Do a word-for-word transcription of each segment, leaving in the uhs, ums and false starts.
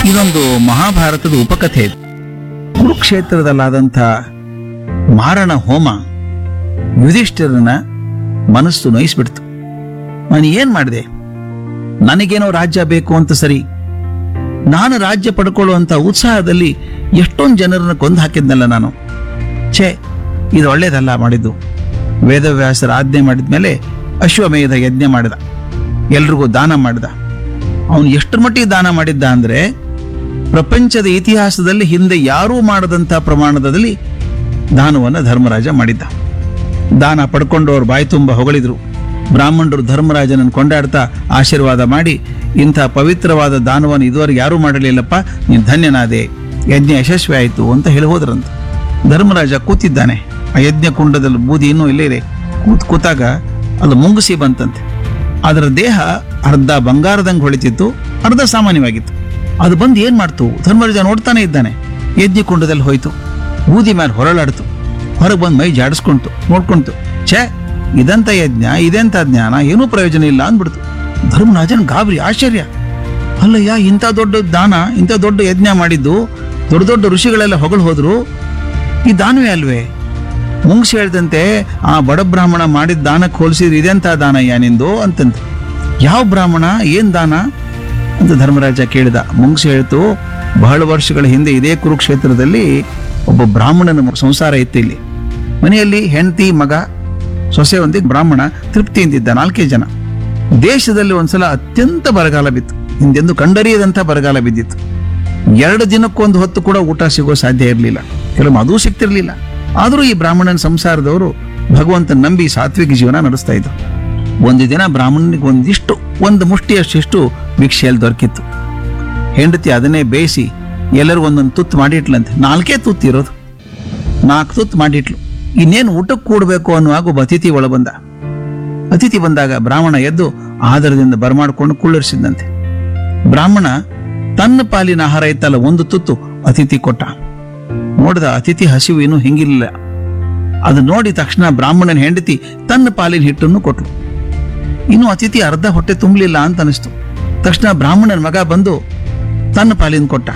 ಇದೊಂದು ಮಹಾಭಾರತದ ಉಪಕಥೆ ಇದು. ಕುರುಕ್ಷೇತ್ರದಲ್ಲಾದಂಥ ಮಾರಣ ಹೋಮ ಯುಧಿಷ್ಠಿರನ ಮನಸ್ಸು ನೋಯಿಸ್ಬಿಡ್ತು. ನಾನು ಏನ್ ಮಾಡಿದೆ? ನನಗೇನೋ ರಾಜ್ಯ ಬೇಕು ಅಂತ ಸರಿ, ನಾನು ರಾಜ್ಯ ಪಡ್ಕೊಳ್ಳುವಂತ ಉತ್ಸಾಹದಲ್ಲಿ ಎಷ್ಟೊಂದು ಜನರನ್ನ ಕೊಂದು ಹಾಕಿದ್ನಲ್ಲ ನಾನು. ಛೇ, ಇದು ಒಳ್ಳೇದಲ್ಲ ಮಾಡಿದ್ದು. ವೇದವ್ಯಾಸರ ಆಜ್ಞೆ ಮಾಡಿದ್ಮೇಲೆ ಅಶ್ವಮೇಧ ಯಜ್ಞ ಮಾಡಿದ, ಎಲ್ರಿಗೂ ದಾನ ಮಾಡಿದ. ಅವನು ಎಷ್ಟರ ಮಟ್ಟಿಗೆ ದಾನ ಮಾಡಿದ್ದ ಅಂದ್ರೆ ಪ್ರಪಂಚದ ಇತಿಹಾಸದಲ್ಲಿ ಹಿಂದೆ ಯಾರೂ ಮಾಡದಂತ ಪ್ರಮಾಣದಲ್ಲಿ ದಾನವನ್ನು ಧರ್ಮರಾಜ ಮಾಡಿದ್ದ. ದಾನ ಪಡ್ಕೊಂಡವ್ರು ಬಾಯಿ ತುಂಬ ಹೊಗಳಿದ್ರು. ಬ್ರಾಹ್ಮಣರು ಧರ್ಮರಾಜನನ್ನು ಕೊಂಡಾಡ್ತಾ ಆಶೀರ್ವಾದ ಮಾಡಿ, ಇಂಥ ಪವಿತ್ರವಾದ ದಾನವನ್ನು ಇದುವರೆಗೆ ಯಾರೂ ಮಾಡಲಿಲ್ಲಪ್ಪ, ನೀನು ಧನ್ಯನಾದೆ, ಯಜ್ಞ ಯಶಸ್ವಿ ಆಯಿತು ಅಂತ ಹೇಳಿ ಹೋದ್ರಂತ. ಧರ್ಮರಾಜ ಕೂತಿದ್ದಾನೆ, ಆ ಯಜ್ಞ ಕುಂಡದಲ್ಲಿ ಬೂದಿ ಇನ್ನೂ ಇಲ್ಲೇ ಇದೆ. ಕೂತ್ ಕೂತಾಗ ಅದು ಮುಂಗುಸಿ ಬಂತಂತೆ. ಅದರ ದೇಹ ಅರ್ಧ ಬಂಗಾರದಂಗೆ ಹೊಳಿತಿತ್ತು, ಅರ್ಧ ಸಾಮಾನ್ಯವಾಗಿತ್ತು. ಅದು ಬಂದು ಏನ್ ಮಾಡ್ತು? ಧರ್ಮರಾಜ ನೋಡ್ತಾನೆ ಇದ್ದಾನೆ. ಯಜ್ಞ ಕುಂಡದಲ್ಲಿ ಹೋಯ್ತು, ಬೂದಿ ಮೇಲೆ ಹೊರಳಾಡ್ತು, ಹೊರಗೆ ಬಂದು ಮೈ ಜಾಡಿಸ್ಕೊಂತು, ನೋಡ್ಕೊಂತು. ಛೇ, ಇದಂತ ಯಜ್ಞ, ಇದೆಂತ ಜ್ಞಾನ, ಏನೂ ಪ್ರಯೋಜನ ಇಲ್ಲ ಅಂದ್ಬಿಡ್ತು. ಧರ್ಮರಾಜನ್ ಗಾಬರಿ, ಆಶ್ಚರ್ಯ. ಅಲ್ಲಯ್ಯ, ಇಂಥ ದೊಡ್ಡ ದಾನ, ಇಂಥ ದೊಡ್ಡ ಯಜ್ಞ ಮಾಡಿದ್ದು, ದೊಡ್ಡ ದೊಡ್ಡ ಋಷಿಗಳೆಲ್ಲ ಹೊಗಳು ಹೋದ್ರು, ಈ ದಾನವೇ ಅಲ್ವೇ? ಮುಂಗ್ಸಿ ಹೇಳ್ದಂತೆ, ಆ ಬಡ ಬ್ರಾಹ್ಮಣ ಮಾಡಿದ ದಾನಕ್ಕೆ ಹೋಲಿಸಿದ್ರೆ ಇದೆಂತ ದಾನಯ್ಯ ನಿಂದು ಅಂತಂತೆ. ಯಾವ ಬ್ರಾಹ್ಮಣ, ಏನ್ ದಾನ ಅಂತ ಧರ್ಮರಾಜ ಕೇಳಿದ. ಮುಂಗ್ಸಿ ಹೇಳ್ತು, ಬಹಳ ವರ್ಷಗಳ ಹಿಂದೆ ಇದೇ ಕುರುಕ್ಷೇತ್ರದಲ್ಲಿ ಒಬ್ಬ ಬ್ರಾಹ್ಮಣನ ಸಂಸಾರ ಇತ್ತು. ಇಲ್ಲಿ ಮನೆಯಲ್ಲಿ ಹೆಂಡತಿ, ಮಗ, ಸೊಸೆ ಒಂದಿಗೆ ಬ್ರಾಹ್ಮಣ ತೃಪ್ತಿಯಿಂದಿದ್ದ, ನಾಲ್ಕೇ ಜನ. ದೇಶದಲ್ಲಿ ಒಂದ್ಸಲ ಅತ್ಯಂತ ಬರಗಾಲ ಬಿತ್ತು, ಹಿಂದೆಂದು ಕಂಡರಿಯದಂತ ಬರಗಾಲ ಬಿದ್ದಿತ್ತು. ಎರಡು ದಿನಕ್ಕೊಂದು ಹೊತ್ತು ಕೂಡ ಊಟ ಸಿಗೋ ಸಾಧ್ಯ ಇರಲಿಲ್ಲ, ಕೆಲವು ಅದೂ ಸಿಗ್ತಿರ್ಲಿಲ್ಲ. ಆದರೂ ಈ ಬ್ರಾಹ್ಮಣನ ಸಂಸಾರದವರು ಭಗವಂತನ ನಂಬಿ ಸಾತ್ವಿಕ ಜೀವನ ನಡೆಸ್ತಾ ಇದ್ರು. ಒಂದು ದಿನ ಬ್ರಾಹ್ಮಣನಿಗೆ ಒಂದಿಷ್ಟು ಒಂದು ಮುಷ್ಟಿಯಷ್ಟಿಷ್ಟು ಭಿಕ್ಷೆಯಲ್ಲಿ ದೊರಕಿತ್ತು. ಹೆಂಡತಿ ಅದನ್ನೇ ಬೇಯಿಸಿ ಎಲ್ಲರೂ ಒಂದೊಂದು ತುತ್ತು ಮಾಡಿಟ್ಲಂತೆ. ನಾಲ್ಕೇ ತುತ್ತು ಇರೋದು, ನಾಲ್ಕು ತುತ್ತು ಮಾಡಿಟ್ಲು. ಇನ್ನೇನು ಊಟಕ್ಕೆ ಕೂಡಬೇಕು ಅನ್ನುವಾಗ ಒಬ್ಬ ಅತಿಥಿ ಒಳ ಬಂದ. ಅತಿಥಿ ಬಂದಾಗ ಬ್ರಾಹ್ಮಣ ಎದ್ದು ಆದರದಿಂದ ಬರಮಾಡ್ಕೊಂಡು ಕುಳ್ಳರಿಸಿದಂತೆ. ಬ್ರಾಹ್ಮಣ ತನ್ನ ಪಾಲಿನ ಆಹಾರ ಇತ್ತಲ್ಲ ಒಂದು ತುತ್ತು ಅತಿಥಿ ಕೊಟ್ಟ. ನೋಡಿದ ಅತಿಥಿ ಹಸಿವು ಇನ್ನೂ ಹಿಂಗಿಲ್ಲ. ಅದು ನೋಡಿ ತಕ್ಷಣ ಬ್ರಾಹ್ಮಣನ ಹೆಂಡತಿ ತನ್ನ ಪಾಲಿನ ಹಿಟ್ಟನ್ನು ಕೊಟ್ಲು. ಇನ್ನು ಅತಿಥಿ ಅರ್ಧ ಹೊಟ್ಟೆ ತುಂಬಲಿಲ್ಲ ಅಂತ ಅನಿಸ್ತು. ತಕ್ಷಣ ಬ್ರಾಹ್ಮಣನ ಮಗ ಬಂದು ತನ್ನ ಪಾಲಿನ ಕೊಟ್ಟ.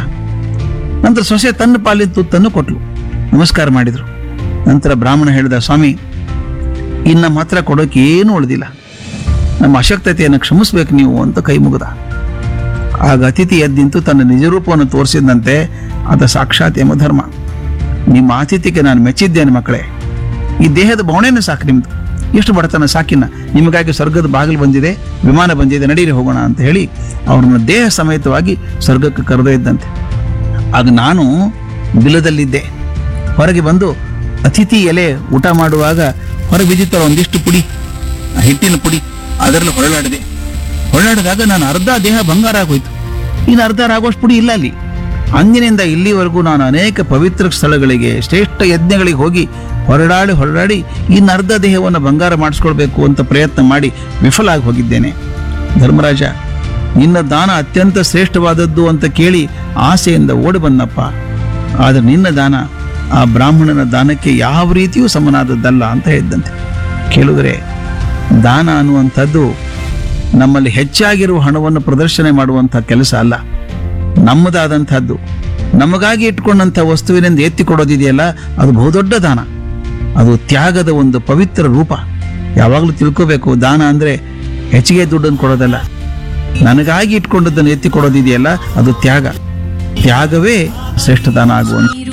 ನಂತರ ಸೊಸೆ ತನ್ನ ಪಾಲಿನ ತುತ್ತನ್ನು ಕೊಟ್ಲು. ನಮಸ್ಕಾರ ಮಾಡಿದ್ರು. ನಂತರ ಬ್ರಾಹ್ಮಣ ಹೇಳಿದ, ಸ್ವಾಮಿ, ಇನ್ನು ನಮ್ಮ ಹತ್ರ ಕೊಡೋಕೆ ಏನೂ ಉಳಿದಿಲ್ಲ, ನಮ್ಮ ಅಶಕ್ತತೆಯನ್ನು ಕ್ಷಮಿಸ್ಬೇಕು ನೀವು ಅಂತ ಕೈ ಮುಗಿದ. ಆಗ ಅತಿಥಿ ಎದ್ದಿಂತು ತನ್ನ ನಿಜರೂಪವನ್ನು ತೋರಿಸಿದಂತೆ. ಅದ ಸಾಕ್ಷಾತ್ ಯಮಧರ್ಮ. ನಿಮ್ಮ ಆತಿಥ್ಯಕ್ಕೆ ನಾನು ಮೆಚ್ಚಿದ್ದೇನೆ ಮಕ್ಕಳೇ. ಈ ದೇಹದ ಬವಣೆಯನ್ನು ಸಾಕು ನಿಮ್ದು, ಎಷ್ಟು ಬಡತನ ಸಾಕಿನ, ನಿಮಗಾಗಿ ಸ್ವರ್ಗದ ಬಾಗಿಲು ಬಂದಿದೆ, ವಿಮಾನ ಬಂದಿದೆ, ನಡೀರಿ ಹೋಗೋಣ ಅಂತ ಹೇಳಿ ಅವ್ರನ್ನ ದೇಹ ಸಮೇತವಾಗಿ ಸ್ವರ್ಗಕ್ಕೆ ಕರೆದೊಯ್ದಂತೆ. ಆಗ ನಾನು ಬಿಲದಲ್ಲಿದ್ದೆ. ಹೊರಗೆ ಬಂದು ಅತಿಥಿ ಎಲೆ ಊಟ ಮಾಡುವಾಗ ಹೊರಗೆ ಬಿದ್ದಿತ್ತಲ್ಲ ಒಂದಿಷ್ಟು ಪುಡಿ, ಹಿಟ್ಟಿನ ಪುಡಿ, ಅದರಲ್ಲಿ ಹೊರಳಾಡಿದೆ. ಹೊರಳಾಡಿದಾಗ ನಾನು ಅರ್ಧ ದೇಹ ಬಂಗಾರ ಆಗೋಯ್ತು, ಇನ್ನು ಅರ್ಧ ಆಗೋಷ್ಟು ಪುಡಿ ಇಲ್ಲ ಅಲ್ಲಿ. ಅಂದಿನಿಂದ ಇಲ್ಲಿವರೆಗೂ ನಾನು ಅನೇಕ ಪವಿತ್ರ ಸ್ಥಳಗಳಿಗೆ, ಶ್ರೇಷ್ಠ ಯಜ್ಞಗಳಿಗೆ ಹೋಗಿ ಹೊರಡಾಡಿ ಹೊರಡಾಡಿ ಇನ್ನು ಅರ್ಧ ದೇಹವನ್ನು ಬಂಗಾರ ಮಾಡಿಸ್ಕೊಳ್ಬೇಕು ಅಂತ ಪ್ರಯತ್ನ ಮಾಡಿ ವಿಫಲ ಆಗಿ ಹೋಗಿದ್ದೇನೆ. ಧರ್ಮರಾಜ, ನಿನ್ನ ದಾನ ಅತ್ಯಂತ ಶ್ರೇಷ್ಠವಾದದ್ದು ಅಂತ ಕೇಳಿ ಆಸೆಯಿಂದ ಓಡಿ ಬಂದಪ್ಪ. ಆದರೆ ನಿನ್ನ ದಾನ ಆ ಬ್ರಾಹ್ಮಣನ ದಾನಕ್ಕೆ ಯಾವ ರೀತಿಯೂ ಸಮನಾದದ್ದಲ್ಲ ಅಂತ ಹೇಳಿದ್ದಂತೆ. ಕೇಳಿದರೆ ದಾನ ಅನ್ನುವಂಥದ್ದು ನಮ್ಮಲ್ಲಿ ಹೆಚ್ಚಾಗಿರುವ ಹಣವನ್ನು ಪ್ರದರ್ಶನ ಮಾಡುವಂಥ ಕೆಲಸ ಅಲ್ಲ. ನಮ್ಮದಾದಂಥದ್ದು, ನಮಗಾಗಿ ಇಟ್ಕೊಂಡಂಥ ವಸ್ತುವಿನಿಂದ ಎತ್ತಿ ಕೊಡೋದಿದೆಯಲ್ಲ, ಅದು ಬಹುದೊಡ್ಡ ದಾನ. ಅದು ತ್ಯಾಗದ ಒಂದು ಪವಿತ್ರ ರೂಪ. ಯಾವಾಗಲೂ ತಿಳ್ಕೋಬೇಕು, ದಾನ ಅಂದ್ರೆ ಹೆಚ್ಚಿಗೆ ದುಡ್ಡನ್ನು ಕೊಡೋದಲ್ಲ. ನನಗಾಗಿ ಇಟ್ಕೊಂಡದ್ದನ್ನು ಎತ್ತಿ ಕೊಡೋದಿದೆಯಲ್ಲ, ಅದು ತ್ಯಾಗ. ತ್ಯಾಗವೇ ಶ್ರೇಷ್ಠ ದಾನ ಆಗುವಂಥ